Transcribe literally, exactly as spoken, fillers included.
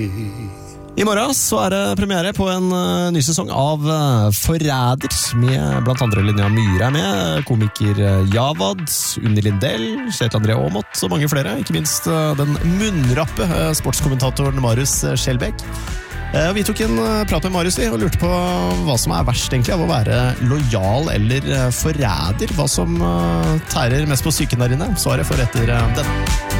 I morgen så er det premiere på en uh, ny sesong av uh, Forræder, med blant andre Linnea Myhre er med, komiker uh, Javad, Unni Lindell, Kjetil André Aamodt og mange flere, ikke minst uh, den munnrappe uh, sportskommentatoren Marius uh, Skjelbæk. Uh, vi tok en uh, prat med Marius og lurte på hva som er verst egentlig av å være lojal eller uh, forræder, hva som uh, tærer mest på psyken der inne. Svaret for etter uh, den.